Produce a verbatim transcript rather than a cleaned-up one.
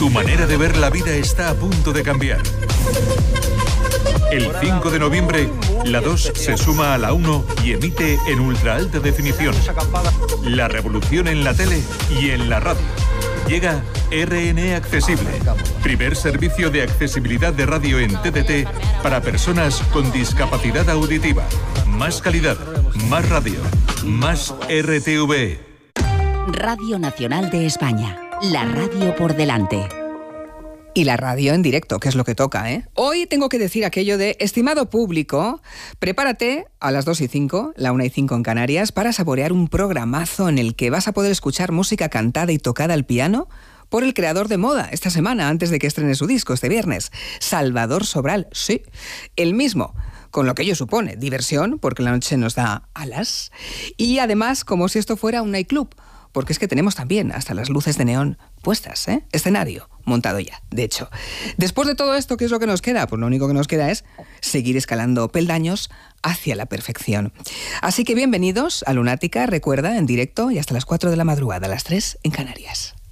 Tu manera de ver la vida está a punto de cambiar. El cinco de noviembre, la dos se suma a la uno y emite en ultra alta definición. La revolución en la tele y en la radio. Llega R N E Accesible, primer servicio de accesibilidad de radio en T D T para personas con discapacidad auditiva. Más calidad, más radio, más R T V E. Radio Nacional de España, la radio por delante. Y la radio en directo, que es lo que toca, ¿eh? Hoy tengo que decir aquello de, estimado público, prepárate a las dos y cinco, la una y cinco en Canarias, para saborear un programazo en el que vas a poder escuchar música cantada y tocada al piano por el creador de moda esta semana, antes de que estrene su disco este viernes, Salvador Sobral, sí, el mismo. Con lo que ello supone, diversión, porque la noche nos da alas, y además como si esto fuera un nightclub, porque es que tenemos también hasta las luces de neón puestas, ¿eh? Escenario montado ya, de hecho. Después de todo esto, ¿qué es lo que nos queda? Pues lo único que nos queda es seguir escalando peldaños hacia la perfección. Así que bienvenidos a Lunática, recuerda, en directo y hasta las cuatro de la madrugada, a las tres en Canarias.